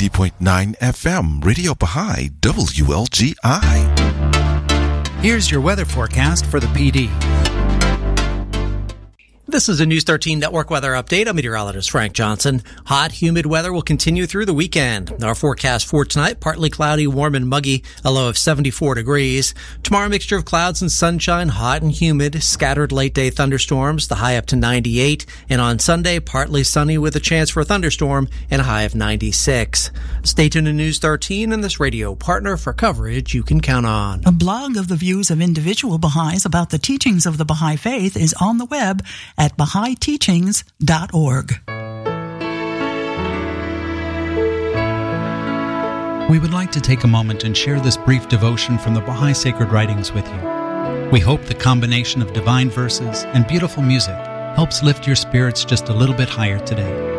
90.9 FM, Radio Baha'i, WLGI. Here's your weather forecast for the PD. This is a News 13 Network weather update. I'm meteorologist Frank Johnson. Hot, humid weather will continue through the weekend. Our forecast for tonight, partly cloudy, warm and muggy, a low of 74 degrees. Tomorrow, mixture of clouds and sunshine, hot and humid, scattered late-day thunderstorms, the high up to 98. And on Sunday, partly sunny with a chance for a thunderstorm and a high of 96. Stay tuned to News 13 and this radio partner for coverage you can count on. A blog of the views of individual Baha'is about the teachings of the Baha'i Faith is on the web at BahaiTeachings.org. We would like to take a moment and share this brief devotion from the Baha'i Sacred Writings with you. We hope the combination of divine verses and beautiful music helps lift your spirits just a little bit higher today.